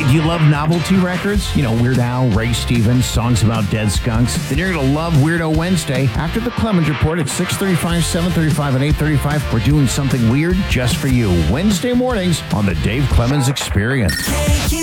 Do you love novelty records? You know, Weird Al, Ray Stevens, songs about dead skunks? Then you're going to love Weirdo Wednesday. After the Clemens Report at 6:35, 7:35, and 8:35, we're doing something weird just for you. Wednesday mornings on the Dave Clemens Experience.